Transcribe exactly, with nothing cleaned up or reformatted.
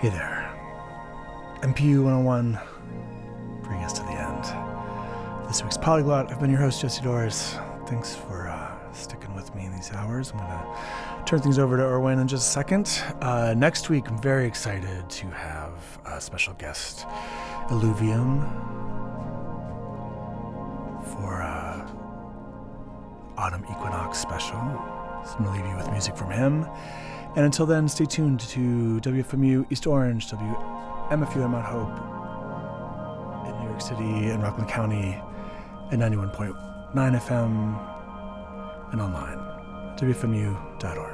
Hey there. M P U one oh one, bring us to the end. This week's Polyglot. I've been your host, Jesse Doris. Thanks for uh, sticking with me in these hours. I'm going to turn things over to Erwin in just a second. Uh, next week, I'm very excited to have a special guest, Illuvium, for uh, Autumn Equinox special. So I'm going to leave you with music from him. And until then, stay tuned to W F M U East Orange, W M F U M Mount Hope in New York City and Rockland County at ninety-one point nine F M and online, W F M U dot org.